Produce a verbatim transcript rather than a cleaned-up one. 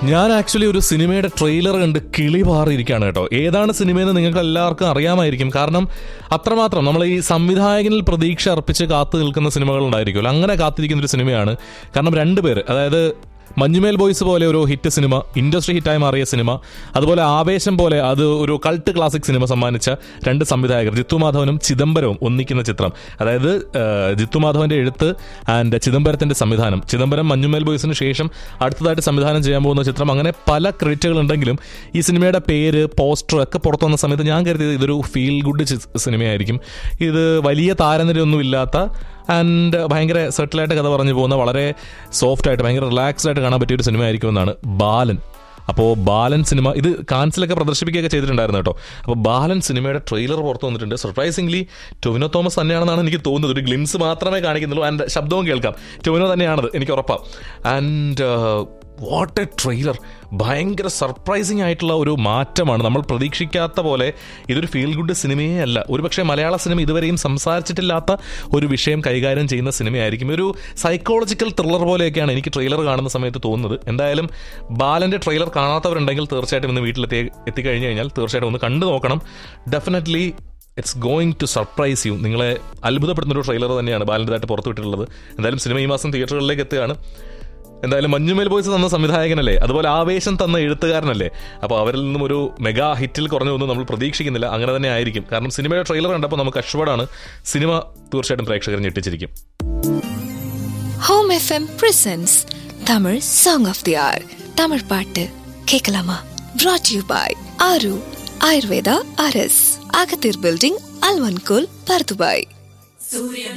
ഞാൻ ആക്ച്വലി ഒരു സിനിമയുടെ ട്രെയിലർ കണ്ട് കിളി പാറിയിരിക്കുകയാണ് കേട്ടോ. ഏതാണ് സിനിമയെന്ന് നിങ്ങൾക്ക് എല്ലാവർക്കും അറിയാമായിരിക്കും. കാരണം അത്രമാത്രം നമ്മൾ ഈ സംവിധായകനിൽ പ്രതീക്ഷ അർപ്പിച്ച് കാത്തു നിൽക്കുന്ന സിനിമകൾ ഉണ്ടായിരിക്കുമല്ലോ. അങ്ങനെ കാത്തിരിക്കുന്ന ഒരു സിനിമയാണ്. കാരണം രണ്ടുപേര്, അതായത് മഞ്ഞുമേൽ ബോയ്സ് പോലെ ഒരു ഹിറ്റ് സിനിമ, ഇൻഡസ്ട്രി ഹിറ്റായി മാറിയ സിനിമ, അതുപോലെ ആവേശം പോലെ അത് ഒരു കൾട്ട് ക്ലാസിക് സിനിമ സമ്മാനിച്ച രണ്ട് സംവിധായകർ ജിത്തു മാധവനും ചിദംബരവും ഒന്നിക്കുന്ന ചിത്രം. അതായത് ജിത്തു മാധവന്റെ എഴുത്ത് ആൻഡ് ചിദംബരത്തിന്റെ സംവിധാനം. ചിദംബരം മഞ്ഞുമേൽ ബോയ്സിന് ശേഷം അടുത്തതായിട്ട് സംവിധാനം ചെയ്യാൻ പോകുന്ന ചിത്രം. അങ്ങനെ പല ക്രെഡിറ്റുകൾ ഉണ്ടെങ്കിലും ഈ സിനിമയുടെ പേര്, പോസ്റ്റർ ഒക്കെ പുറത്തു വന്ന സമയത്ത് ഞാൻ കരുതിയത് ഇതൊരു ഫീൽ ഗുഡ് സിനിമയായിരിക്കും. ഇത് വലിയ താരനിരയൊന്നും ഇല്ലാത്ത ആൻഡ് ഭയങ്കര സെറ്റിലായിട്ട് കഥ പറഞ്ഞു പോകുന്ന, വളരെ സോഫ്റ്റായിട്ട് ഭയങ്കര റിലാക്സ്ഡ് ആയിട്ട് കാണാൻ പറ്റിയ ഒരു സിനിമ ആയിരിക്കും എന്നാണ് ബാലൻ. അപ്പോൾ ബാലൻ സിനിമ ഇത് കാൻസിലൊക്കെ പ്രദർശിപ്പിക്കുകയൊക്കെ ചെയ്തിട്ടുണ്ടായിരുന്നു കേട്ടോ. അപ്പോൾ ബാലൻ സിനിമയുടെ ട്രെയിലർ പുറത്തു വന്നിട്ടുണ്ട്. സർപ്രൈസിംഗ്ലി ടൊവിനോ തോമസ് തന്നെയാണെന്നാണ് എനിക്ക് തോന്നുന്നത്. ഒരു ഗ്ലിംസ് മാത്രമേ കാണിക്കുന്നുള്ളൂ ആൻഡ് ശബ്ദവും കേൾക്കാം. ടൊവിനോ തന്നെയാണത്, എനിക്ക് ഉറപ്പാണ്. And what A trailer! ഭയങ്കര സർപ്രൈസിങ് ആയിട്ടുള്ള ഒരു മാറ്റമാണ്. നമ്മൾ പ്രതീക്ഷിക്കാത്ത പോലെ ഇതൊരു ഫീൽ ഗുഡ് സിനിമയേ അല്ല. ഒരുപക്ഷെ മലയാള സിനിമ ഇതുവരെയും സംസാരിച്ചിട്ടില്ലാത്ത ഒരു വിഷയം കൈകാര്യം ചെയ്യുന്ന സിനിമയായിരിക്കും. ഒരു സൈക്കോളജിക്കൽ ത്രില്ലർ പോലെയൊക്കെയാണ് എനിക്ക് ട്രെയിലർ കാണുന്ന സമയത്ത് തോന്നുന്നത്. എന്തായാലും ബാലൻ്റെ ട്രെയിലർ കാണാത്തവരുണ്ടെങ്കിൽ തീർച്ചയായിട്ടും ഇന്ന് വീട്ടിലെത്തി എത്തിക്കഴിഞ്ഞ് കഴിഞ്ഞാൽ തീർച്ചയായിട്ടും ഒന്ന് കണ്ടു നോക്കണം. Definitely it's going to surprise U. നിങ്ങളെ അത്ഭുതപ്പെടുന്നൊരു ട്രെയിലർ തന്നെയാണ് ബാലൻ്റെതായിട്ട് പുറത്തുവിട്ടിട്ടുള്ളത്. എന്തായാലും സിനിമ ഈ മാസം തിയേറ്ററുകളിലേക്ക് എത്തുകയാണ്. എന്തായാലും മഞ്ഞുമേൽ ബോയ്സ് തന്ന സംവിധായകനല്ലേ, അതുപോലെ ആവേശം തന്ന എഴുത്തുകാരനല്ലേ. അപ്പോൾ അവരിൽ നിന്നും ഒരു മെഗാ ഹിറ്റിൽ കുറഞ്ഞൊന്നും നമ്മൾ പ്രതീക്ഷിക്കുന്നില്ല. അങ്ങനെ തന്നെ ആയിരിക്കും. കാരണം സിനിമയുടെ ട്രെയിലർ കണ്ടപ്പോൾ നമുക്ക് അഷ്വർഡാണ്, സിനിമ തീർച്ചയായിട്ടും പ്രേക്ഷകരെ ഞെട്ടിച്ചിരിക്കും. Home FM presents Tamil Song of the Hour. Tamil பாட்டு கேட்கலாமா? brought you by ஆரு ஆயுர்வேதா ஆர்எஸ், அகத்தீர் பில்டிங், அல்வன்கோல், பர்துபாய்.